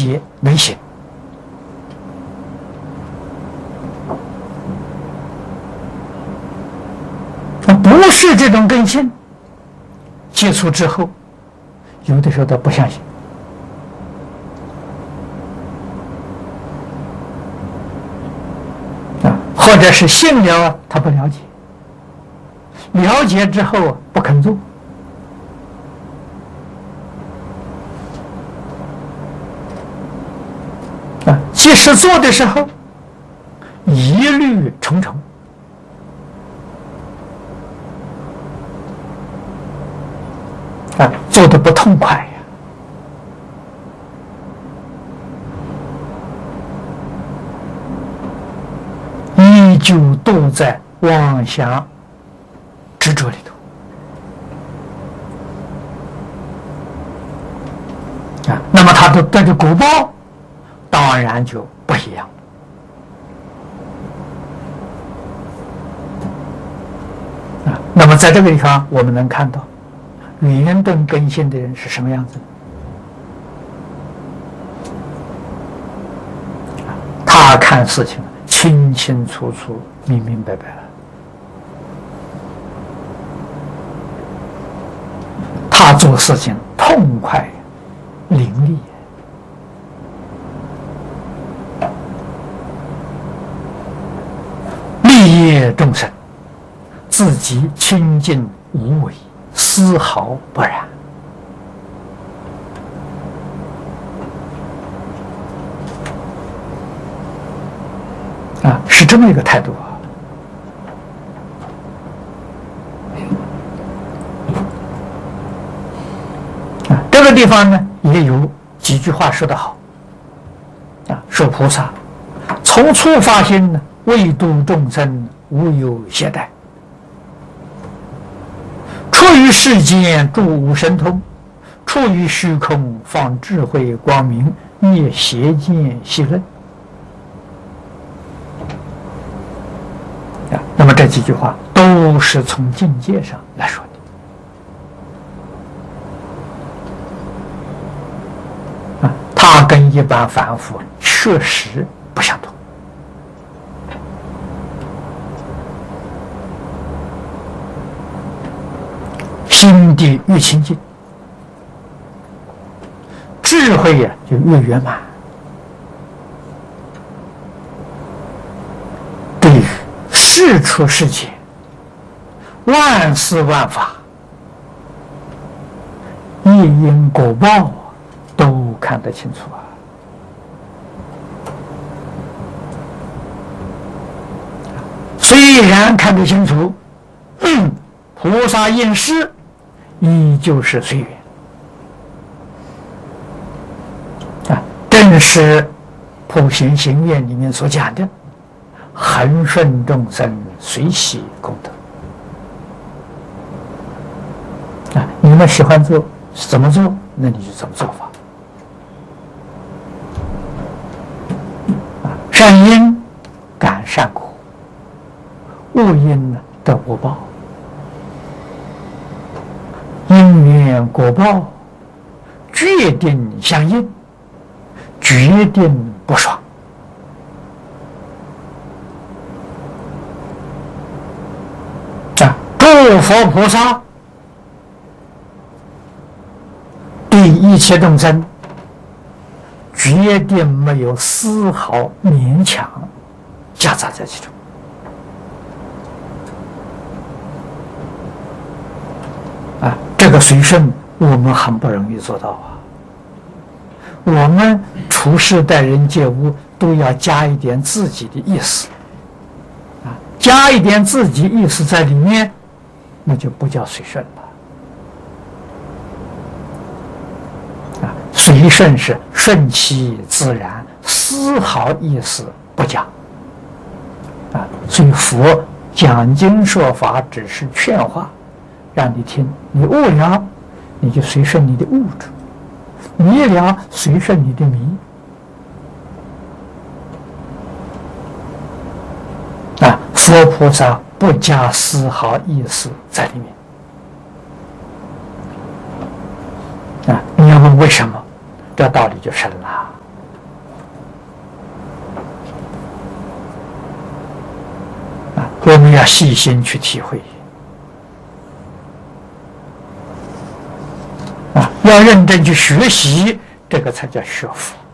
解能行。不是这种根性，接触之后，有的时候他不相信。或者是信了他不了解，了解之后不肯做，即使做的时候疑虑重重，做得不痛快呀。依旧堕在妄想执着里头那么他的得的果报当然就不一样那么在这个地方我们能看到圆顿根性的人是什么样子？他看事情清清楚楚、明明白白了。他做事情痛快伶俐，利益众生，自己清净无为，丝毫不染。是这么一个态度这个地方呢，也有几句话说得好说菩萨从初发心呢，为度众生，无有懈怠；出于世间，住无神通；处于虚空，放智慧光明，灭邪见习论。那么这几句话都是从境界上来说的它跟一般凡夫确实不相同。心地越清净，智慧呀就越圆满。对于事出世间，万事万法，业因果报都看得清楚虽然看得清楚，菩萨应事依旧是随缘正是普贤行愿里面所讲的恒顺众生，随喜功德你们喜欢做怎么做，那你就怎么做法善因感善果，恶因呢得恶报，因缘果报决定相应，决定不爽诸佛菩萨对一切众生决定没有丝毫勉强夹杂在其中这个随顺我们很不容易做到我们处事待人接物都要加一点自己的意思加一点自己意思在里面，那就不叫随顺了随顺是顺其自然，丝毫意思不加所以佛讲经说法只是劝化，让你听，你悟了你就随顺你的悟处，迷了随顺你的迷佛菩萨不加丝毫意思在里面你要问为什么，这道理就深了我们要细心去体会要认真去学习，这个才叫学佛。